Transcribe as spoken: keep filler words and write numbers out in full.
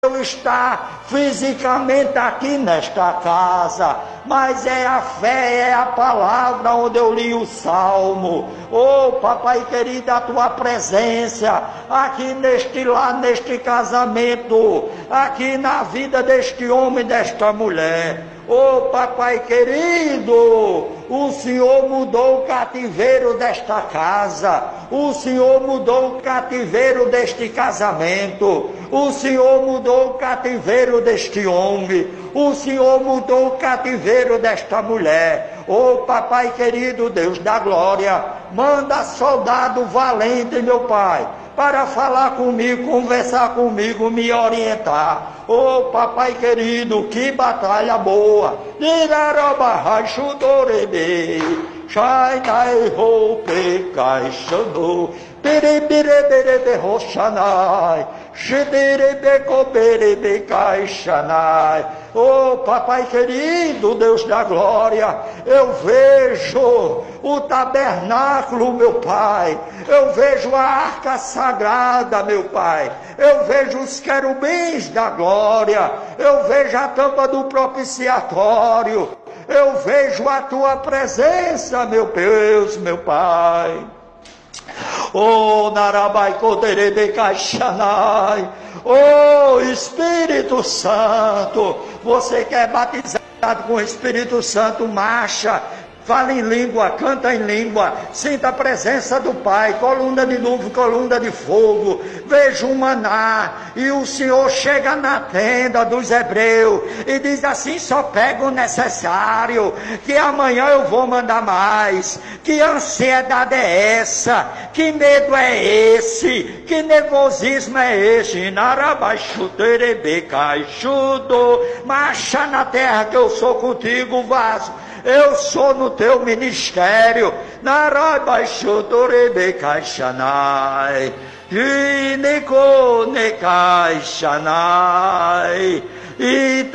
eu estar fisicamente aqui nesta casa, mas é a fé, é a palavra onde eu li o Salmo. Oh, papai querido, a tua presença aqui neste lar, neste casamento, aqui na vida deste homem e desta mulher. Oh, papai querido, o Senhor mudou o cativeiro desta casa, o Senhor mudou o cativeiro deste casamento, o Senhor mudou o cativeiro deste homem, o Senhor mudou o cativeiro desta mulher. Oh, papai querido, Deus da glória, manda soldado valente, meu Pai, para falar comigo, conversar comigo, me orientar. Oh, papai querido, que batalha boa. Oh, papai querido, Deus da glória, eu vejo o tabernáculo, meu Pai, eu vejo a arca sagrada, meu Pai, eu vejo os querubins da glória, eu vejo a tampa do propiciatório, eu vejo a tua presença, meu Deus, meu Pai. Oh, Narabai Koderebe Kaixanai. Oh, Espírito Santo, você que é batizado com o Espírito Santo, marcha, fala em língua, canta em língua, sinta a presença do Pai, coluna de nuvem, coluna de fogo, veja o maná, e o Senhor chega na tenda dos hebreus, e diz assim, só pega o necessário, que amanhã eu vou mandar mais. Que ansiedade é essa? Que medo é esse? Que nervosismo é esse? Narabaixuterebecaixudo, marcha na terra que eu sou contigo, vaso. Eu sou no teu ministério. Narabaixuterebecaixanai, Inico necaixanai.